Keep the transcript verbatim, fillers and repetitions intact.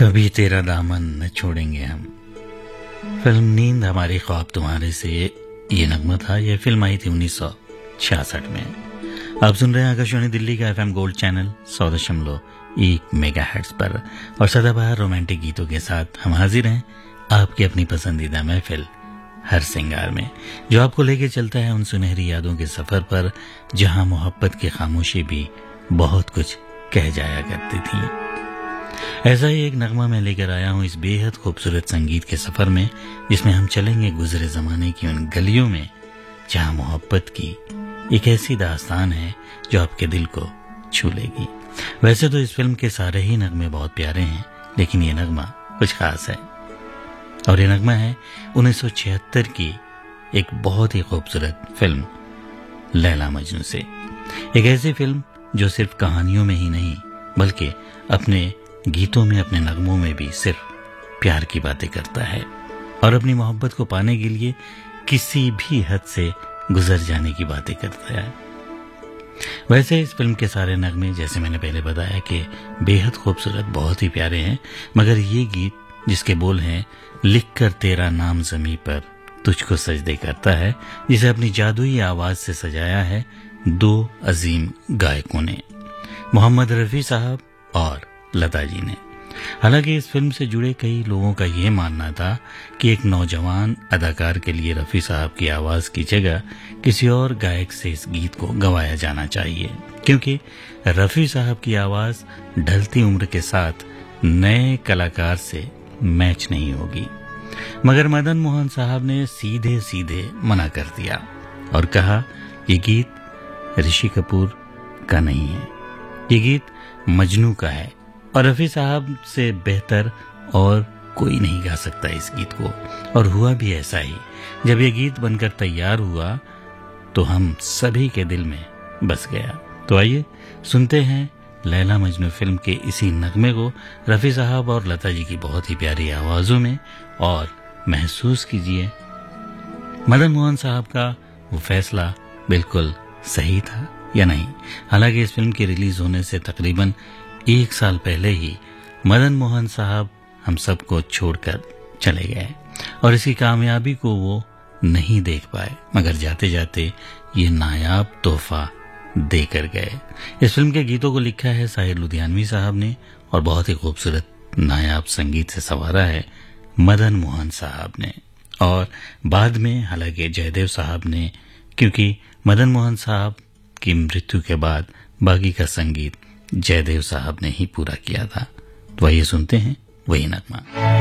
कभी तेरा दामन न छोड़ेंगे हम। फिल्म नींद हमारी ख्वाब तुम्हारे से ये नगमा था। यह फिल्म आई थी उन्नीस सौ छियासठ में। आप सुन रहे हैं आकाशवाणी दिल्ली का एफएम गोल्ड चैनल सौ दशमलव एक मेगा हर्ट्ज पर और सदाबहार रोमांटिक गीतों के साथ हम हाजिर हैं आपकी अपनी पसंदीदा महफिल हर सिंगार में, जो आपको लेके चलता है उन सुनहरी यादों के सफर पर जहां मोहब्बत की खामोशी भी बहुत कुछ कह जाया करती थी। ऐसा ही एक नगमा मैं लेकर आया हूं इस बेहद खूबसूरत संगीत के सफर में, जिसमें हम चलेंगे गुजरे जमाने की उन गलियों में जहां मोहब्बत की एक ऐसी दास्तान है जो आपके दिल को छू लेगी। वैसे तो इस फिल्म के सारे ही नगमे बहुत प्यारे हैं, लेकिन ये नगमा कुछ खास है और ये नगमा है उन्नीस सौ छिहत्तर की एक बहुत ही खूबसूरत फिल्म लैला मजनू से। एक ऐसी फिल्म जो सिर्फ कहानियों में ही नहीं बल्कि अपने गीतों में, अपने नगमों में भी सिर्फ प्यार की बातें करता है और अपनी मोहब्बत को पाने के लिए किसी भी हद से गुजर जाने की बातें करता है। वैसे इस फिल्म के सारे नगमे, जैसे मैंने पहले बताया, कि बेहद खूबसूरत, बहुत ही प्यारे हैं, मगर ये गीत जिसके बोल हैं लिख कर तेरा नाम ज़मीं पर तुझको सजदे करता है, जिसे अपनी जादुई आवाज से सजाया है दो अजीम गायकों ने, मोहम्मद रफी साहब और लता जी ने। हालांकि इस फिल्म से जुड़े कई लोगों का यह मानना था कि एक नौजवान अदाकार के लिए रफी साहब की आवाज की जगह किसी और गायक से इस गीत को गवाया जाना चाहिए, क्योंकि रफी साहब की आवाज ढलती उम्र के साथ नए कलाकार से मैच नहीं होगी। मगर मदन मोहन साहब ने सीधे सीधे मना कर दिया और कहा ये गीत ऋषि कपूर का नहीं है, ये गीत मजनू का है और रफी साहब से बेहतर और कोई नहीं गा सकता इस गीत को। और हुआ भी ऐसा ही। जब ये गीत बनकर तैयार हुआ तो हम सभी के दिल में बस गया। तो आइए सुनते हैं लैला मजनू फिल्म के इसी नगमे को रफी साहब और लता जी की बहुत ही प्यारी आवाजों में, और महसूस कीजिए मदन मोहन साहब का वो फैसला बिल्कुल सही था या नहीं। हालांकि इस फिल्म के रिलीज होने से तकरीबन एक साल पहले ही मदन मोहन साहब हम सबको छोड़कर चले गए और इसकी कामयाबी को वो नहीं देख पाए, मगर जाते जाते ये नायाब तोहफा देकर गए। इस फिल्म के गीतों को लिखा है साहिर लुधियानवी साहब ने और बहुत ही खूबसूरत नायाब संगीत से संवारा है मदन मोहन साहब ने, और बाद में हालांकि जयदेव साहब ने, क्योंकि मदन मोहन साहब की मृत्यु के बाद बाकी का संगीत जयदेव साहब ने ही पूरा किया था। तो आइए सुनते हैं वही नगमा।